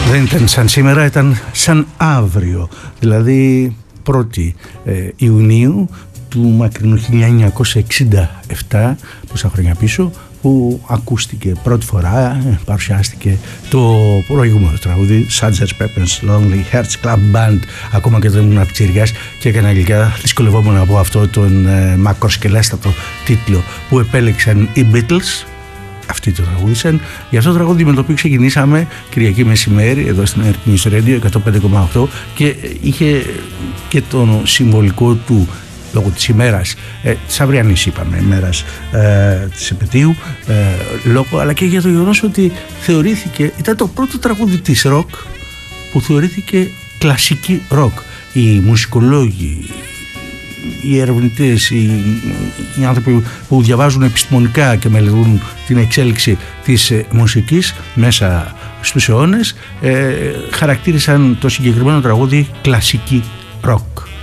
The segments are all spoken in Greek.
Δεν ήταν σαν σήμερα, ήταν σαν αύριο, δηλαδή 1η Ιουνίου του μακρινού 1967, πόσα χρόνια πίσω, που ακούστηκε πρώτη φορά, παρουσιάστηκε το προηγούμενο τραγούδι Sgt. Pepper's Lonely Hearts Club Band. Ακόμα και δεν ήμουν πιτσιριάς και έκανα αγγλικά, δυσκολευόμουν να πω αυτό τον μακροσκελέστατο τίτλο που επέλεξαν οι Beatles. Αυτοί το τραγούδισαν. Για αυτό το τραγούδι με το οποίο ξεκινήσαμε Κυριακή μεσημέρι εδώ στην Earth News Radio 105,8 και είχε και το συμβολικό του λόγω της ημέρας, της αυριανής είπαμε, ημέρας της επετείου, λόγω, αλλά και για το γεγονός ότι θεωρήθηκε, ήταν το πρώτο τραγούδι της ροκ που θεωρήθηκε κλασική ροκ. Οι μουσικολόγοι, οι ερευνητές, οι άνθρωποι που διαβάζουν επιστημονικά και μελετούν την εξέλιξη της μουσικής μέσα στους αιώνες, χαρακτήρισαν το συγκεκριμένο τραγούδι κλασική ροκ.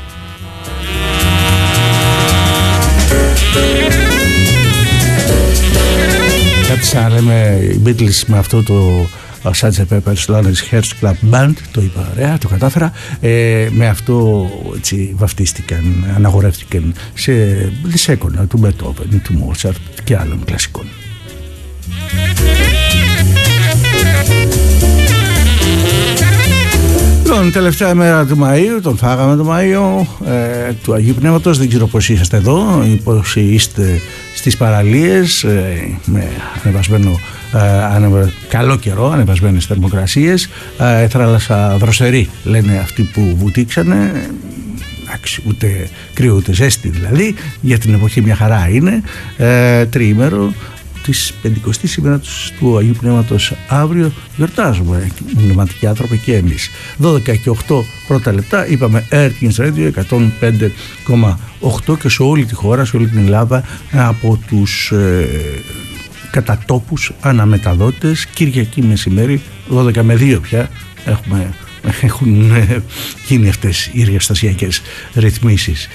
Κάτι σαν να λέμε οι Beatles με αυτό το Sgt. Pepper's Lonely Hearts Club Band, το είπα ωραία, το κατάφερα, με αυτό έτσι βαφτίστηκαν, αναγορεύτηκαν σε δισέκονα του Beethoven, του Mozart και άλλων κλασικών. Λοιπόν, τελευταία μέρα του Μαΐου, τον φάγαμε το Μαΐο, του Αγίου Πνεύματος. Δεν ξέρω πώς είσαστε εδώ, πώς είστε στις παραλίες, με ανεβασμένο καλό καιρό, ανεβασμένες θερμοκρασίες, θάλασσα δροσερή λένε αυτοί που βουτήξανε, ούτε κρύο ούτε ζέστη δηλαδή, για την εποχή μια χαρά είναι, τριήμερο της 50ης ημέρας του Αγίου Πνεύματος. Αύριο γιορτάζουμε πνευματικοί άνθρωποι και εμείς. 12 και 8 πρώτα λεπτά, είπαμε Earth News Radio 105,8 και σε όλη τη χώρα, σε όλη την Ελλάδα, από τους κατατόπους αναμεταδότες. Κυριακή μεσημέρι 12 με 2 πια έχουν γίνει αυτές οι εργαστασιακές ρυθμίσεις.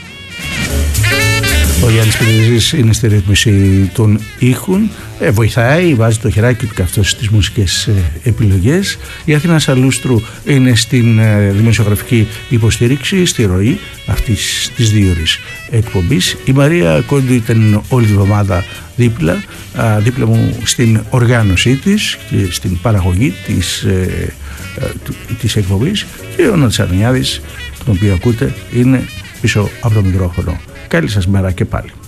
Ο Γιάννης Πετρεζής είναι στη ρύθμιση των ήχων, βοηθάει, βάζει το χεράκι του και αυτός στις μουσικές επιλογές. Η Αθήνα Σαλούστρου είναι στην δημοσιογραφική υποστήριξη, στη ροή αυτής της 2 ώρες εκπομπής. Η Μαρία Κόντου ήταν όλη τη εβδομάδα δίπλα μου στην οργάνωσή της και στην παραγωγή της εκπομπής, και ο Νότης Αρνιάδης, τον οποίο ακούτε, είναι πίσω από το μικρόφωνο. Καλή σας μέρα και πάλι.